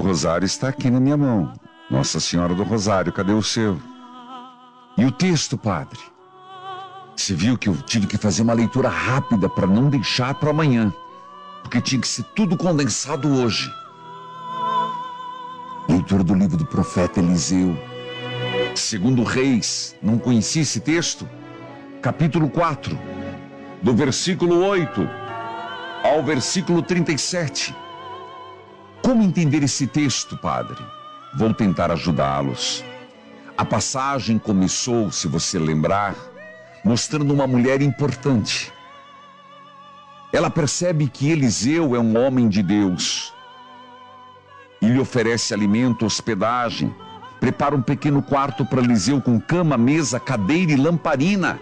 rosário está aqui na minha mão. Nossa Senhora do Rosário, cadê o seu? E o texto, padre? Você viu que eu tive que fazer uma leitura rápida para não deixar para amanhã, porque tinha que ser tudo condensado hoje. Leitura do livro do profeta Eliseu. Segundo Reis, não conhecia esse texto? Capítulo 4, do versículo 8 ao versículo 37. Como entender esse texto, padre? Vou tentar ajudá-los. A passagem começou, se você lembrar, mostrando uma mulher importante. Ela percebe que Eliseu é um homem de Deus e lhe oferece alimento, hospedagem, prepara um pequeno quarto para Eliseu com cama, mesa, cadeira e lamparina.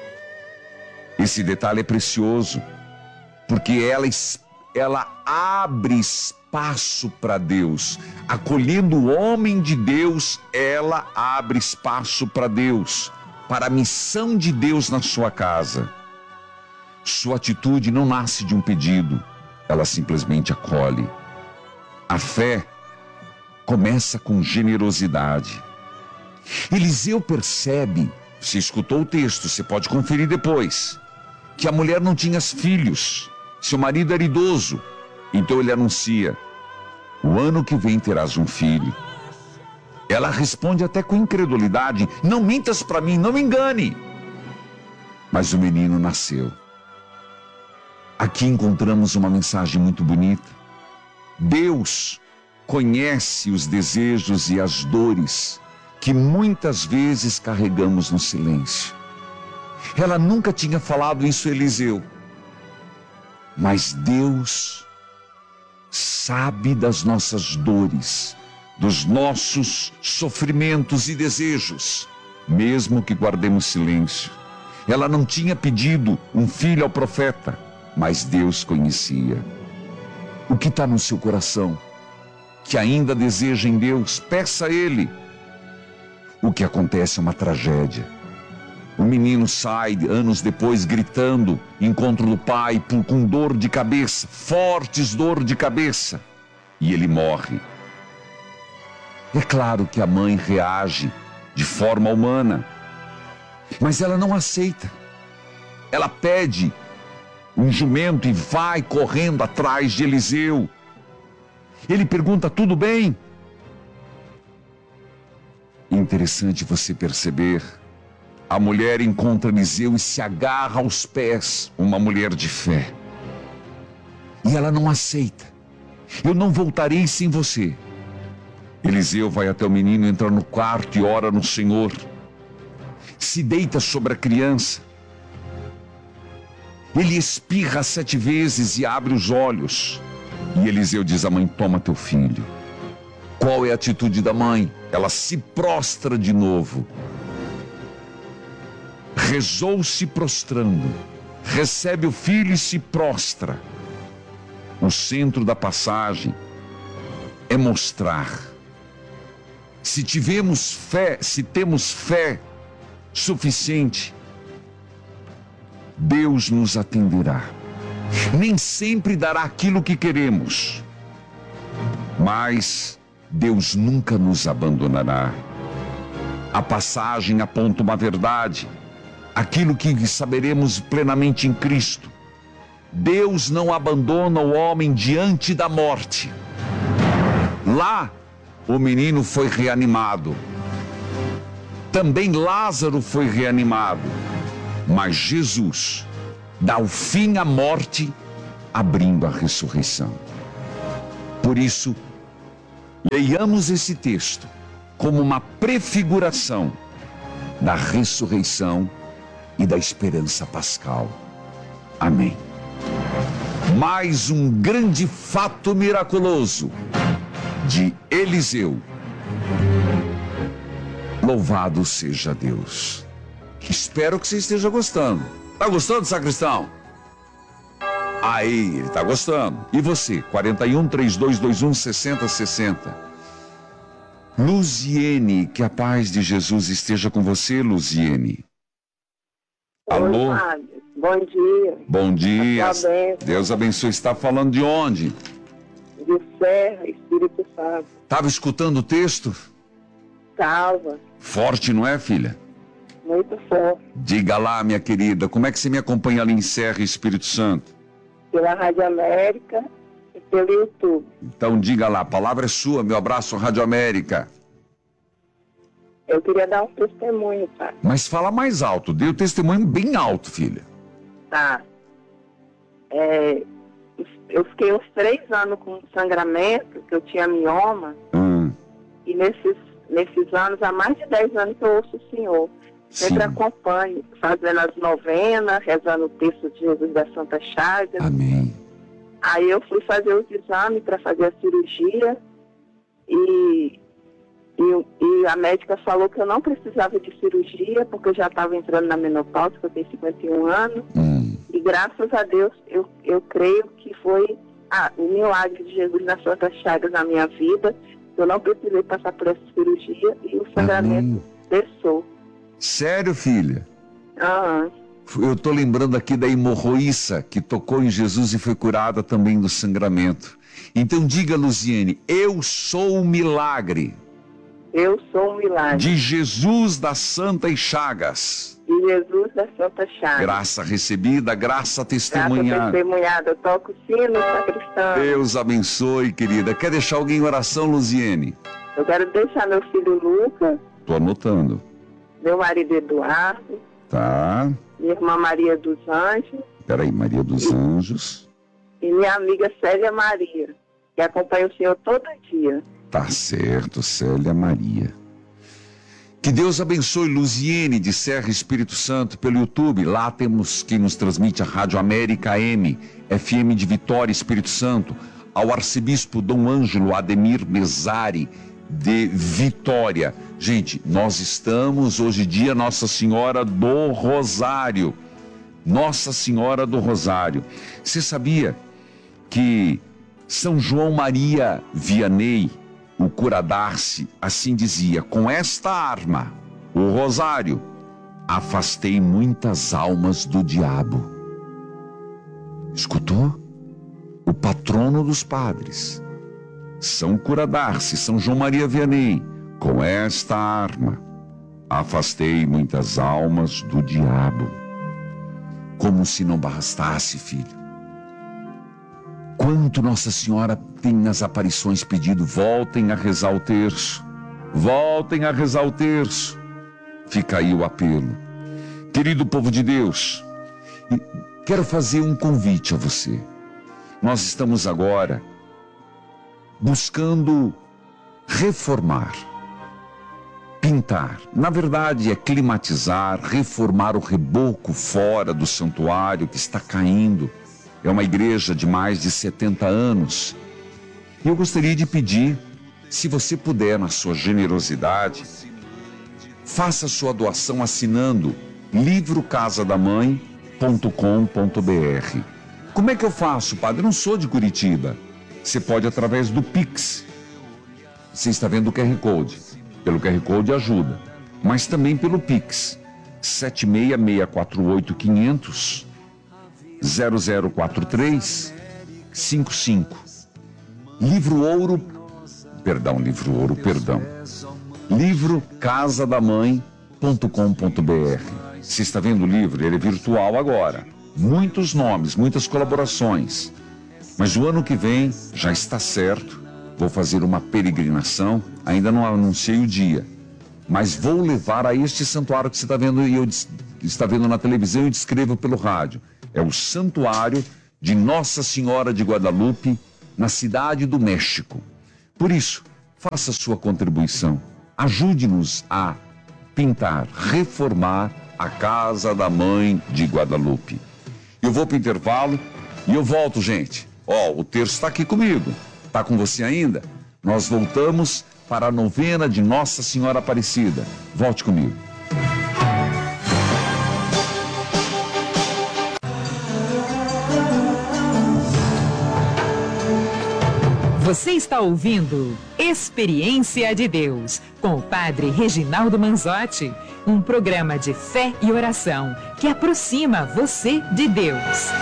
Esse detalhe é precioso, porque ela abre espaço para Deus. Acolhendo o homem de Deus, ela abre espaço para Deus, para a missão de Deus na sua casa. Sua atitude não nasce de um pedido, ela simplesmente acolhe. A fé começa com generosidade. Eliseu percebe, você escutou o texto, você pode conferir depois, que a mulher não tinha filhos, seu marido era idoso. Então ele anuncia: o ano que vem terás um filho. Ela responde até com incredulidade: não mintas para mim, não me engane. Mas o menino nasceu. Aqui encontramos uma mensagem muito bonita. Deus conhece os desejos e as dores que muitas vezes carregamos no silêncio. Ela nunca tinha falado isso a Eliseu, mas Deus sabe das nossas dores, dos nossos sofrimentos e desejos, mesmo que guardemos silêncio. Ela não tinha pedido um filho ao profeta, mas Deus conhecia. O que está no seu coração, que ainda deseja em Deus, peça a Ele. O que acontece é uma tragédia. O menino sai anos depois gritando, encontro do pai com dor de cabeça, fortes dor de cabeça, e ele morre. É claro que a mãe reage de forma humana, mas ela não aceita. Ela pede um jumento e vai correndo atrás de Eliseu. Ele pergunta: tudo bem? Interessante você perceber, a mulher encontra Eliseu e se agarra aos pés, uma mulher de fé. E ela não aceita. Eu não voltarei sem você. Eliseu vai até o menino, entra no quarto e ora no Senhor. Se deita sobre a criança. Ele espirra 7 vezes e abre os olhos. E Eliseu diz à mãe: toma teu filho. Qual é a atitude da mãe? Ela se prostra de novo. Rezou-se prostrando, recebe o filho e se prostra. O centro da passagem é mostrar: se tivermos fé, se temos fé suficiente, Deus nos atenderá. Nem sempre dará aquilo que queremos, mas Deus nunca nos abandonará. A passagem aponta uma verdade, aquilo que saberemos plenamente em Cristo: Deus não abandona o homem diante da morte. Lá, o menino foi reanimado. Também Lázaro foi reanimado. Mas Jesus dá o fim à morte, abrindo a ressurreição. Por isso, leiamos esse texto como uma prefiguração da ressurreição e da esperança pascal. Amém. Mais um grande fato miraculoso de Eliseu. Louvado seja Deus. Espero que você esteja gostando. Tá gostando, sacristão? Aí, ele tá gostando. E você? 41-3221-6060. Luziene, que a paz de Jesus esteja com você, Luziene. Alô? Oi, Fábio. Bom dia. Bom dia. Deus abençoe. Deus abençoe. Está falando de onde? de Serra, Espírito Santo. Estava escutando o texto? Estava. Forte, não é, filha? Muito forte. Diga lá, minha querida, como é que você me acompanha ali em Serra, Espírito Santo? Pela Rádio América e pelo YouTube. Então diga lá, a palavra é sua, meu abraço, Rádio América. Eu queria dar um testemunho, pai. Mas fala mais alto, dê o testemunho bem alto, filha. Tá. Eu fiquei uns 3 anos com sangramento, que eu tinha mioma, e nesses anos, há mais de 10 anos que eu ouço o Senhor. Sempre Sim. acompanho, fazendo as novenas, rezando o texto de Jesus da Santa Chagas. Amém. Aí eu fui fazer os exames para fazer a cirurgia e a médica falou que eu não precisava de cirurgia, porque eu já estava entrando na menopausa, que eu tenho 51 anos. E graças a Deus, eu creio que foi o milagre de Jesus nas Santas Chagas na minha vida. Eu não precisei passar por essa cirurgia e o sangramento cessou. Sério, filha? Aham. Eu tô lembrando aqui da hemorroíça, que tocou em Jesus e foi curada também do sangramento. Então diga, Luziene, eu sou o milagre. Eu sou um milagre. De Jesus das Santas Chagas. De Jesus da Santa Chagas. Graça recebida, graça testemunhada. Graça testemunhada. Eu toco o sino, sacristão. Deus abençoe, querida. Quer deixar alguém em oração, Luziene? Eu quero deixar meu filho Lucas. Tô anotando. Meu marido Eduardo. Tá. Minha irmã Maria dos Anjos. Peraí, Maria dos Anjos. E minha amiga Célia Maria, que acompanha o Senhor todo dia. Tá certo, Célia Maria. Que Deus abençoe Luziene de Serra, Espírito Santo, pelo YouTube. Lá temos quem nos transmite a Rádio América AM, FM de Vitória, Espírito Santo. Ao arcebispo Dom Ângelo Ademir Mesari, de Vitória. Gente, nós estamos hoje dia Nossa Senhora do Rosário. Nossa Senhora do Rosário. Você sabia que São João Maria Vianney, o cura d'Arce, assim dizia: com esta arma, o rosário, afastei muitas almas do diabo. Escutou? O patrono dos padres, São Cura d'Arce, São João Maria Vianney, com esta arma, afastei muitas almas do diabo. Como se não bastasse, filho. Quanto Nossa Senhora tem nas aparições pedido: voltem a rezar o terço, voltem a rezar o terço. Fica aí o apelo. Querido povo de Deus, quero fazer um convite a você. Nós estamos agora buscando reformar, pintar. Na verdade é climatizar, reformar o reboco fora do santuário que está caindo. É uma igreja de mais de 70 anos. E eu gostaria de pedir, se você puder, na sua generosidade, faça sua doação assinando livrocasadamãe.com.br. Como é que eu faço, padre? Eu não sou de Curitiba. Você pode através do Pix. Você está vendo o QR Code. Pelo QR Code ajuda. Mas também pelo Pix. 76648 0043 55. livrocasadamãe.com.br. Você está vendo o livro? Ele é virtual agora. Muitos nomes, muitas colaborações. Mas o ano que vem já está certo. Vou fazer uma peregrinação. Ainda não anunciei o dia. Mas vou levar a este santuário que você está vendo e está vendo na televisão e descrevo pelo rádio. É o Santuário de Nossa Senhora de Guadalupe, na Cidade do México. Por isso, faça sua contribuição. Ajude-nos a pintar, reformar a Casa da Mãe de Guadalupe. Eu vou para o intervalo e eu volto, gente. O terço está aqui comigo. Está com você ainda? Nós voltamos para a novena de Nossa Senhora Aparecida. Volte comigo. Você está ouvindo Experiência de Deus, com o Padre Reginaldo Manzotti, um programa de fé e oração que aproxima você de Deus.